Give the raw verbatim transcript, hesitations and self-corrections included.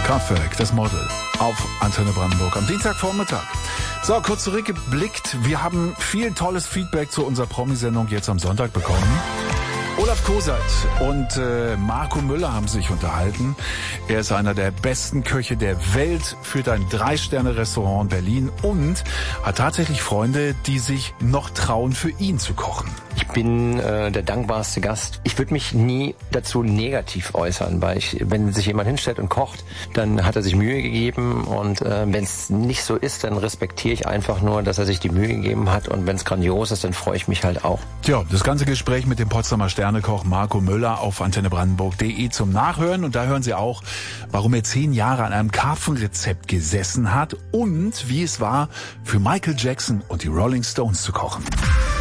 Kraftwerk, das Model, auf Antenne Brandenburg am Dienstagvormittag. So, kurz zurückgeblickt. Wir haben viel tolles Feedback zu unserer Promi-Sendung jetzt am Sonntag bekommen. Olaf Koseit und äh, Marco Müller haben sich unterhalten. Er ist einer der besten Köche der Welt, führt ein Drei-Sterne-Restaurant in Berlin und hat tatsächlich Freunde, die sich noch trauen, für ihn zu kochen. Ich bin äh, der dankbarste Gast. Ich würde mich nie dazu negativ äußern, weil ich, wenn sich jemand hinstellt und kocht, dann hat er sich Mühe gegeben und äh, wenn es nicht so ist, dann respektiere ich einfach nur, dass er sich die Mühe gegeben hat und wenn es grandios ist, dann freue ich mich halt auch. Tja, das ganze Gespräch mit dem Potsdamer Sternekoch Marco Müller auf antenne brandenburg punkt de zum Nachhören und da hören Sie auch, warum er zehn Jahre an einem Karpfenrezept gesessen hat und wie es war, für Michael Jackson und die Rolling Stones zu kochen.